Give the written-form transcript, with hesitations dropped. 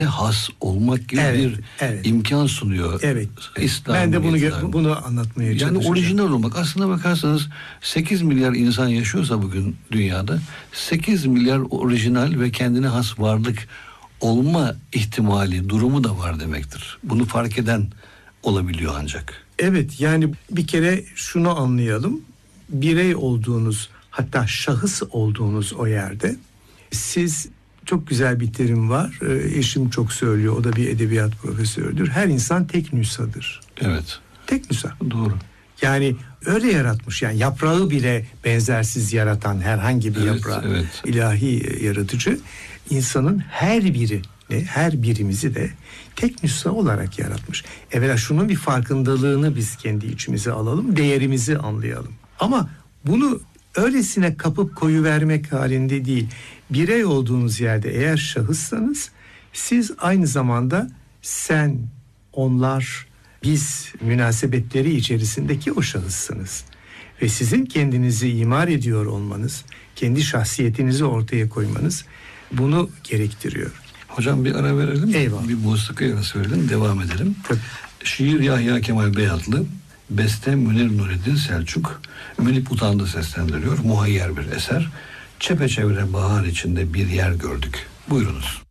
has olmak gibi bir imkan sunuyor. Evet. İslam, ben de bunu anlatmaya çalışacağım. Yani orijinal olmak. Aslına bakarsanız 8 milyar insan yaşıyorsa bugün dünyada 8 milyar orijinal ve kendine has varlık olma ihtimali, durumu da var demektir. Bunu fark eden olabiliyor ancak. Evet, yani bir kere şunu anlayalım. Birey olduğunuz, hatta şahıs olduğunuz o yerde siz, çok güzel bir terim var. Eşim çok söylüyor. O da bir edebiyat profesörüdür. Her insan tek nüshadır. Evet. Tek nüsha. Doğru. Yani öyle yaratmış. Yani yaprağı bile benzersiz yaratan herhangi bir yaprağı. Evet. İlahi yaratıcı. İnsanın her birimizi de tek nüsha olarak yaratmış. Evvela şunun bir farkındalığını biz kendi içimize alalım. Değerimizi anlayalım. Ama bunu öylesine kapıp koyuvermek halinde değil. Birey olduğunuz yerde eğer şahıssanız siz aynı zamanda sen, onlar, biz münasebetleri içerisindeki o şahıssınız. Ve sizin kendinizi imar ediyor olmanız, kendi şahsiyetinizi ortaya koymanız bunu gerektiriyor. Hocam bir ara verelim. Eyvallah. Bir musiki arası verelim, devam edelim. Tabii. Şiir Yahya Kemal Beyatlı, beste Münir Nureddin Selçuk, Münip Utandı seslendiriyor. Muhayyer bir eser. Çepeçevre bahar içinde bir yer gördük. Buyurunuz.